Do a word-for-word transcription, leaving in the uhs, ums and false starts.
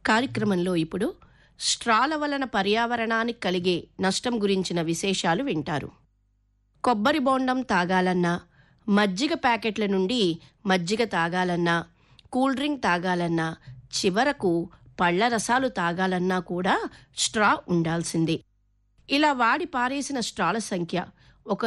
కార్యక్రమంలో ఇప్పుడు స్ట్రాల వలన పర్యావరణానికి కలిగే నష్టం గురించిన విశేషాలు వింటారు. కొబ్బరి బోండం తాగాలన్నా, మజ్జిగ ప్యాకెట్ల నుండి మజ్జిగ తాగాలన్నా, కూల్ డ్రింక్ తాగాలన్నా, చివరకు పళ్ల రసాలు తాగాలన్నా కూడా స్ట్రా ఉండాల్సిందే. ఇలా వాడి పారేసిన స్ట్రాల సంఖ్య